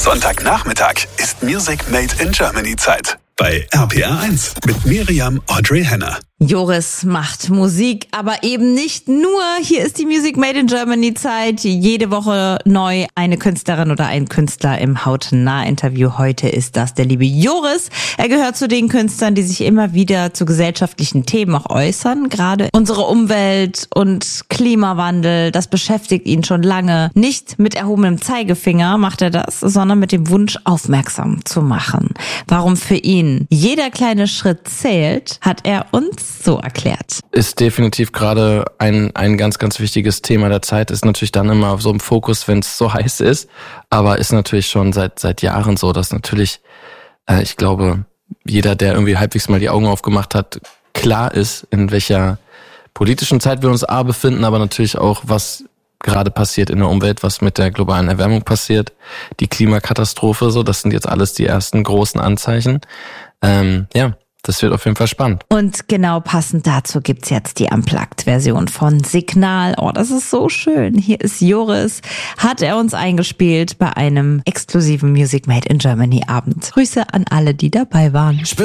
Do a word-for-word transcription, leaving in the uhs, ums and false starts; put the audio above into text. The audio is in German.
Sonntagnachmittag ist Music Made in Germany Zeit. Bei R P R eins mit Miriam Audrey Henner. Joris macht Musik, aber eben nicht nur. Hier ist die Music Made in Germany Zeit. Jede Woche neu eine Künstlerin oder ein Künstler im Hautnah-Interview. Heute ist das der liebe Joris. Er gehört zu den Künstlern, die sich immer wieder zu gesellschaftlichen Themen auch äußern. Gerade unsere Umwelt und Klimawandel, das beschäftigt ihn schon lange. Nicht mit erhobenem Zeigefinger macht er das, sondern mit dem Wunsch, aufmerksam zu machen. Warum für ihn jeder kleine Schritt zählt, hat er uns so erklärt. Ist definitiv gerade ein ein ganz, ganz wichtiges Thema der Zeit. Ist natürlich dann immer auf so im Fokus, wenn es so heiß ist. Aber ist natürlich schon seit seit Jahren so, dass natürlich, äh, ich glaube, jeder, der irgendwie halbwegs mal die Augen aufgemacht hat, klar ist, in welcher politischen Zeit wir uns A befinden, aber natürlich auch, was gerade passiert in der Umwelt, was mit der globalen Erwärmung passiert, die Klimakatastrophe, so, das sind jetzt alles die ersten großen Anzeichen. Ähm, ja. Das wird auf jeden Fall spannend. Und genau passend dazu gibt's jetzt die Unplugged-Version von Signal. Oh, das ist so schön. Hier ist Joris. Hat er uns eingespielt bei einem exklusiven Music Made in Germany Abend. Grüße an alle, die dabei waren.